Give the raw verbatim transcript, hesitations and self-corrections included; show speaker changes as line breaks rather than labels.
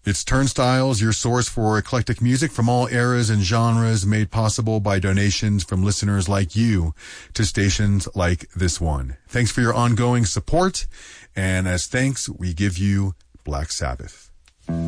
It's Turnstiles, your source for eclectic music from all eras and genres, made possible by donations from listeners like you to stations like this one. Thanks for your ongoing support, and as thanks, we give you Black Sabbath.